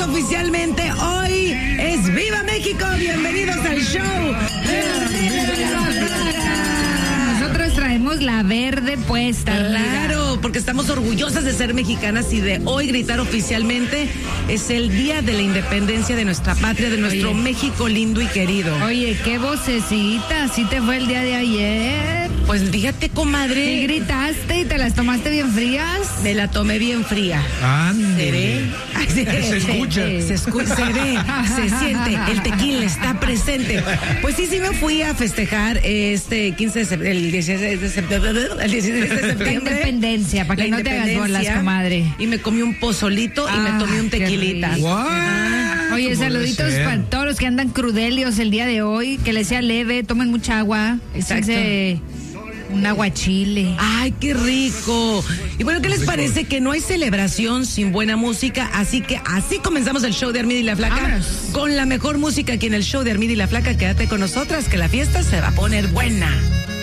oficialmente. Hoy es Viva México. Bienvenidos al show Nosotros traemos la verde puesta. Claro, porque estamos orgullosas de ser mexicanas y de hoy gritar oficialmente. Es el día de la independencia de nuestra patria, de nuestro México lindo y querido. Oye, qué vocecita, así te fue el día de ayer. Pues fíjate, comadre. ¿Y gritaste y te las tomaste bien frías? Me la tomé bien fría. Ande. Se escucha. Se ve, se siente, el tequila está presente. Pues sí me fui a festejar este 15 de septiembre, el 16 de septiembre, La independencia, para que no te hagas bolas, comadre. Y me comí un pozolito y me tomé un tequilita. Oye, saluditos para todos los que andan crudelios el día de hoy, que les sea leve, tomen mucha agua. Exacto. Un aguachile. ¡Ay, qué rico! Y bueno, ¿qué les parece? Que no hay celebración sin buena música, así que así comenzamos el show de Armida y la Flaca. Vámonos. Con la mejor música aquí en el show de Armida y la Flaca. Quédate con nosotras, que la fiesta se va a poner buena.